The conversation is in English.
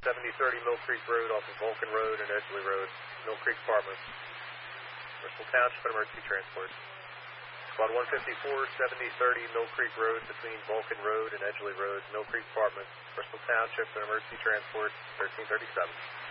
7030 Mill Creek Road off of Vulcan Road and Edgeley Road, Mill Creek Apartments. Bristol Township and emergency transport. Squad 154, 7030 Mill Creek Road between Vulcan Road and Edgeley Road, Mill Creek Apartments, Bristol Township and emergency transport, 1337.